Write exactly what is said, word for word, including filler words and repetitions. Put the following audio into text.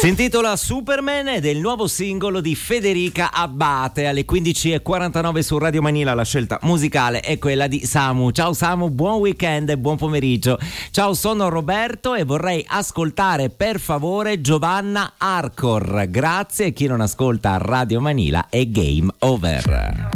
Si intitola Superman ed è il nuovo singolo di Federica Abbate. Alle quindici e quarantanove su Radio Manila la scelta musicale è quella di Samu. Ciao Samu, buon weekend e buon pomeriggio. Ciao, sono Roberto e vorrei ascoltare per favore Giovanna Arcor. Grazie, chi non ascolta Radio Manila è game over.